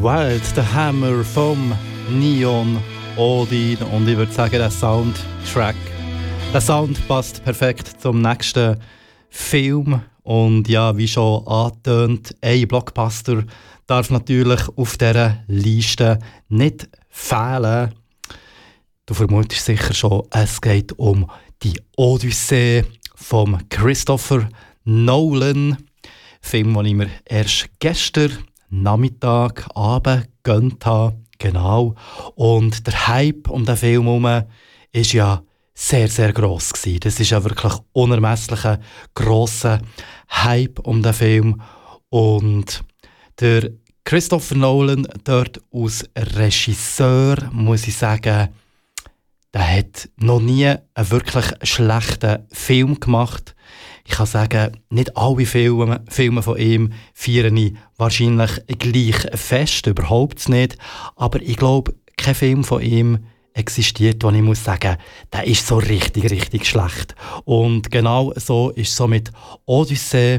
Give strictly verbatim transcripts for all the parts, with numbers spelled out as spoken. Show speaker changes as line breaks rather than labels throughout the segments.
Wild, der Hammer vom Neon Odin. Und ich würde sagen, der Soundtrack, der Sound passt perfekt zum nächsten Film. Und ja, wie schon angetönt, ein Blockbuster darf natürlich auf dieser Liste nicht fehlen. Du vermutest sicher schon, es geht um die Odyssee von Christopher Nolan. Film, den ich mir erst gestern Nachmittag, Abend gegönnt habe. Genau. Und der Hype um den Film herum war ja sehr, sehr gross gewesen. Das ist ja wirklich unermesslicher, grosser Hype um den Film. Und der Christopher Nolan dort als Regisseur, muss ich sagen, der hat noch nie einen wirklich schlechten Film gemacht. Ich kann sagen, nicht alle Filme, Filme von ihm feiere ich wahrscheinlich gleich fest, überhaupt nicht. Aber ich glaube, kein Film von ihm existiert, wo ich muss sagen, der ist so richtig, richtig schlecht. Und genau so ist es so mit Odyssee.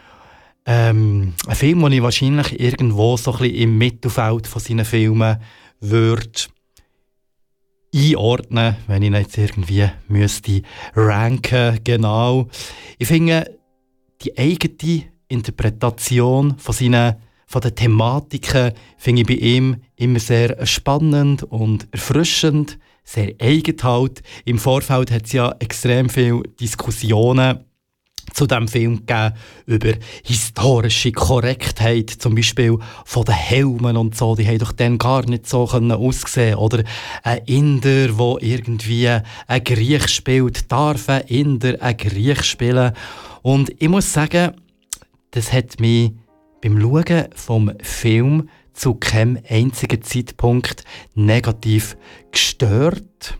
Ähm, ein Film, den ich wahrscheinlich irgendwo so ein bisschen im Mittelfeld von seinen Filmen würde einordnen, wenn ich ihn jetzt irgendwie müsste ranken. Genau. Ich finde, die eigene Interpretation von seinen von den Thematiken finde ich bei ihm immer sehr spannend und erfrischend, sehr eigen halt. Im Vorfeld hat es ja extrem viele Diskussionen zu diesem Film gegeben über historische Korrektheit, zum Beispiel von den Helmen und so, die haben doch dann gar nicht so aussehen. Oder ein Inder, der irgendwie ein Griech spielt, darf ein Inder ein Griech spielen. Und ich muss sagen, das hat mich beim Schauen vom Film zu keinem einzigen Zeitpunkt negativ gestört.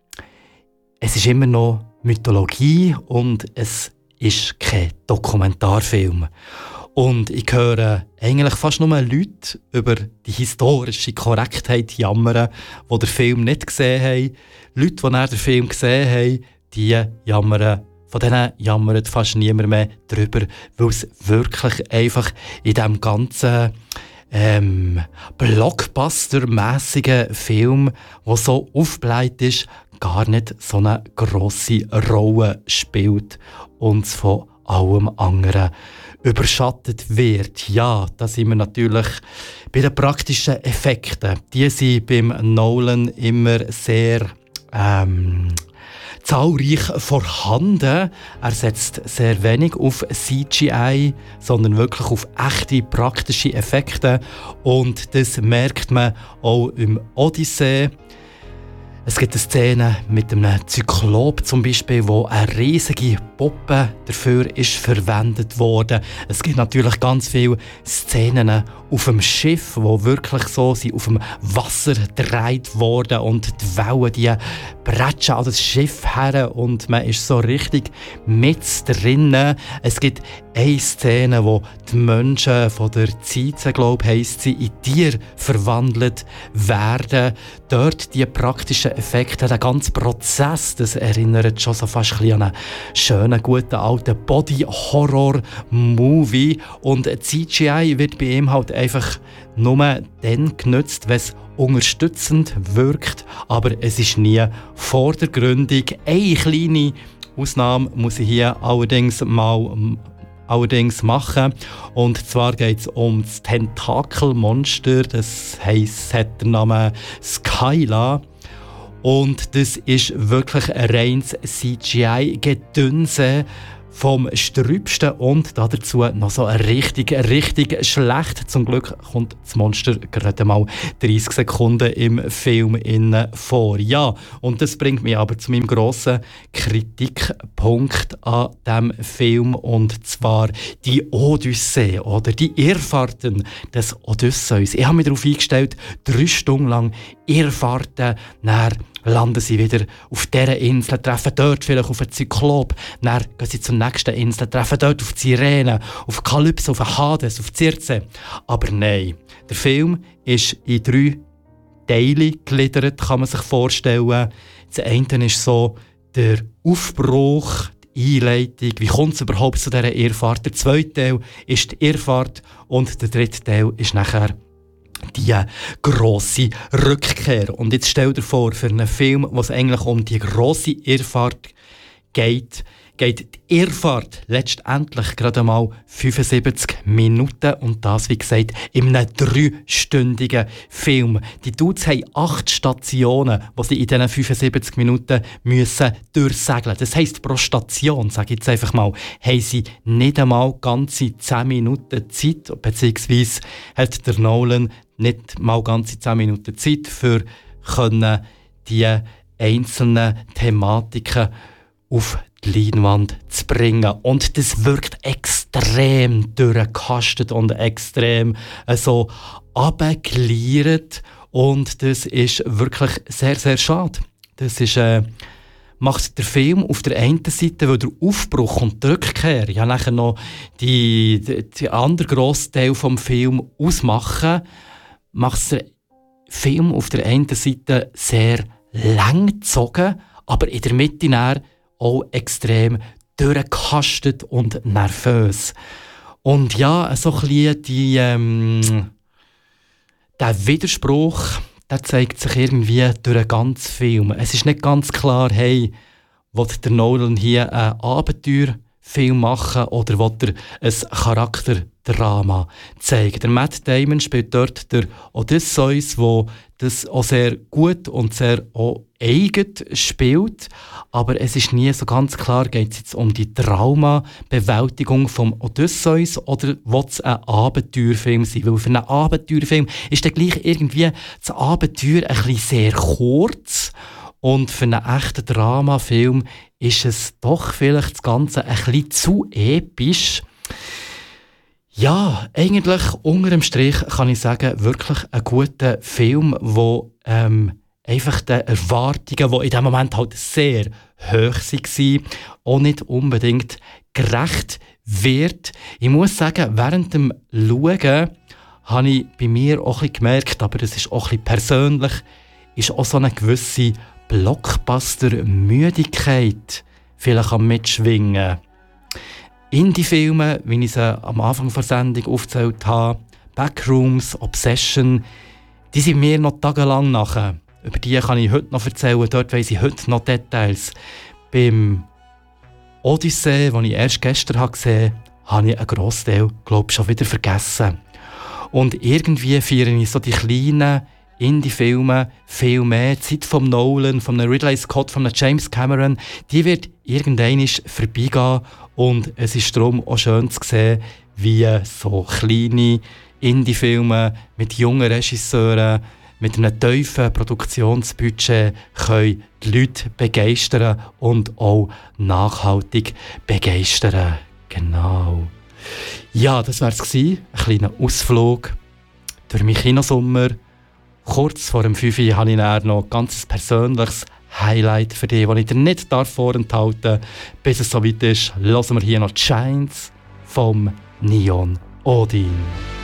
Es ist immer noch Mythologie und es ist kein Dokumentarfilm. Und ich höre eigentlich fast nur Leute über die historische Korrektheit jammern, die den Film nicht gesehen haben. Leute, die nach den Film gesehen haben, die jammern. Von denen jammert fast niemand mehr drüber, weil es wirklich einfach in diesem ganzen ähm, Blockbuster-mässigen Film, der so aufgebläht ist, gar nicht so eine grosse Rolle spielt und es von allem anderen überschattet wird. Ja, da sind wir natürlich bei den praktischen Effekten. Die sind beim Nolan immer sehr ähm, zahlreich vorhanden. Er setzt sehr wenig auf C G I, sondern wirklich auf echte praktische Effekte. Und das merkt man auch im Odyssee. Es gibt eine Szene mit einem Zyklop zum Beispiel, wo eine riesige Puppe dafür ist verwendet worden. Es gibt natürlich ganz viele Szenen auf dem Schiff, wo wirklich so sind, auf dem Wasser gedreht worden und die Wellen, die bretschen an das Schiff her und man ist so richtig mit drinnen. Es gibt eine Szene, wo die Menschen von der Zize, glaube ich, heisst sie, in Tier verwandelt werden. Dort die praktischen Effekte, der ganze Prozess, das erinnert schon so fast ein bisschen an einen schönen, guten alten Body-Horror-Movie. Und C G I wird bei ihm halt einfach nur dann genutzt, wenn es unterstützend wirkt, aber es ist nie vordergründig. Eine kleine Ausnahme muss ich hier allerdings mal allerdings machen. Und zwar geht es um das Tentakelmonster, das heisst, hat den Namen Skyla. Und das ist wirklich ein reines C G I-Gedünse vom Strübsten und dazu noch so ein richtig, richtig schlecht. Zum Glück kommt das Monster gerade mal dreißig Sekunden im Film innen vor. Ja, und das bringt mich aber zu meinem grossen Kritikpunkt an diesem Film, und zwar die Odyssee oder die Irrfahrten des Odysseus. Ich habe mich darauf eingestellt, drei Stunden lang Irrfahrten, nach landen sie wieder auf dieser Insel, treffen dort vielleicht auf einen Zyklop, dann gehen sie zur nächsten Insel, treffen dort auf die Sirene, auf Kalypso, auf Hades, auf Circe. Aber nein, der Film ist in drei Teile gegliedert, kann man sich vorstellen. Das eine ist so der Aufbruch, die Einleitung, wie kommt es überhaupt zu dieser Irrfahrt. Der zweite Teil ist die Irrfahrt und der dritte Teil ist nachher die grosse Rückkehr. Und jetzt stell dir vor, für einen Film, wo es eigentlich um die grosse Irrfahrt geht, geht die Irrfahrt letztendlich gerade mal fünfundsiebzig Minuten und das, wie gesagt, in einem dreistündigen Film. Die Dudes haben acht Stationen, die sie in diesen fünfundsiebzig Minuten müssen durchsegeln müssen. Das heisst, pro Station, sage ich jetzt einfach mal, haben sie nicht einmal ganze zehn Minuten Zeit, beziehungsweise hat der Nolan nicht mal ganze zehn Minuten Zeit, für können die einzelnen Thematiken auf die Leinwand zu bringen. Und das wirkt extrem durchgekastet und extrem äh, so runtergeliert. Und das ist wirklich sehr, sehr schade. Das ist, äh, macht der Film auf der einen Seite, weil der Aufbruch und die Rückkehr ja nachher noch die, die, die andere grosse Teil des Films ausmachen, macht der Film auf der einen Seite sehr lang gezogen, aber in der Mitte näher auch extrem durchgekastet und nervös. Und ja, so ein bisschen die, ähm, der Widerspruch, der zeigt sich irgendwie durch den ganzen Film. Es ist nicht ganz klar, hey, will der Nolan hier einen Abenteuerfilm machen oder will er ein Charakterdrama zeigen. Der Matt Damon spielt dort der Odysseus, der das auch sehr gut und sehr auch eigen spielt. Aber es ist nie so ganz klar, geht es jetzt um die Traumabewältigung vom Odysseus oder will es ein Abenteuerfilm sein? Weil für einen Abenteuerfilm ist dann gleich irgendwie das Abenteuer ein bisschen sehr kurz. Und für einen echten Dramafilm ist es doch vielleicht das Ganze ein bisschen zu episch. Ja, eigentlich unter dem Strich kann ich sagen, wirklich ein guter Film, der ähm, einfach den Erwartungen, die in diesem Moment halt sehr hoch waren, auch nicht unbedingt gerecht wird. Ich muss sagen, während dem Schauen habe ich bei mir auch ein bisschen gemerkt, aber das ist auch ein bisschen persönlich, ist auch so eine gewisse Blockbuster-Müdigkeit vielleicht am Mitschwingen. Indie-Filme, wie ich sie am Anfang der Sendung aufgezählt habe, Backrooms, Obsession, die sind mir noch tagelang nachher. Über die kann ich heute noch erzählen, dort weiss ich heute noch Details. Beim Odyssee, den ich erst gestern gesehen habe, habe ich einen Grossteil, glaube ich, schon wieder vergessen. Und irgendwie feiere ich so die kleinen Indie-Filme viel mehr. Die Zeit vom Nolan, von Ridley Scott, von James Cameron, die wird irgendwann vorbeigehen. Und es ist darum auch schön zu sehen, wie so kleine Indie-Filme mit jungen Regisseuren, mit einem tiefen Produktionsbudget können die Leute begeistern und auch nachhaltig begeistern. Genau. Ja, das war es gewesen. Ein kleiner Ausflug durch meinen Kinosommer. Kurz vor dem fünf Uhr habe ich dann noch ein ganz persönliches Highlight für dich, das ich dir nicht vorenthalten darf. Bis es soweit ist, hören wir hier noch die Shines vom Neon Odin.